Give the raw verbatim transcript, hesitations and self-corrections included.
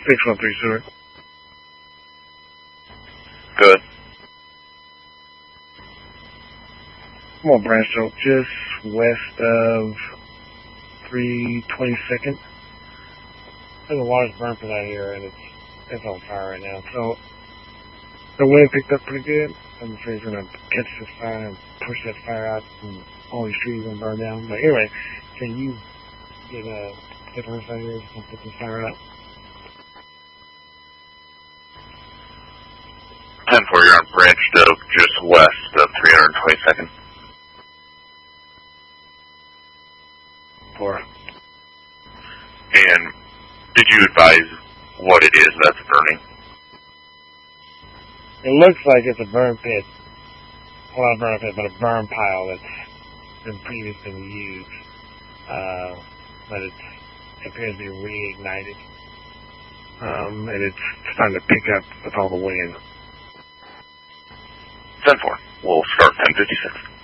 six one three sewer. Good. I'm on Branch Oak, just west of three twenty-second. The water's burnt for that here, and it's it's on fire right now. So the wind picked up pretty good. I'm afraid it's gonna catch this fire and push that fire out, and all these trees gonna burn down. But anyway, can you get a get the rest out here and put this fire out? ten four, you're on Branch Oak, just west of three twenty-second. Four. And did you advise what it is that's burning? It looks like it's a burn pit. Well, not a burn pit, but a burn pile that's been previously used. Uh, but it's, it appears to be reignited. Um, and it's starting to pick up with all the wind. ten four, we'll start ten fifty-six.